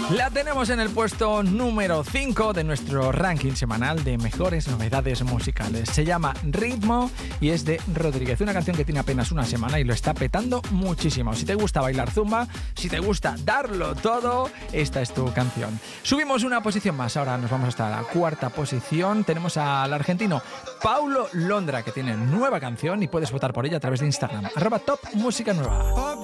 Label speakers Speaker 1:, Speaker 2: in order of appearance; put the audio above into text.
Speaker 1: La tenemos en el puesto número 5 de nuestro ranking semanal de mejores novedades musicales. Se llama Ritmo y es de Rodríguez, una canción que tiene apenas una semana y lo está petando muchísimo. Si te gusta bailar zumba, si te gusta darlo todo, esta es tu canción. Subimos una posición más, ahora nos vamos hasta la cuarta posición. Tenemos al argentino Paulo Londra, que tiene nueva canción y puedes votar por ella a través de Instagram, @topmusicanueva.